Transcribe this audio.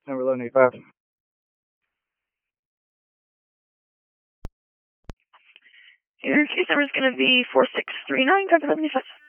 number 1185. Your case number is going to be 4639, copy 1185.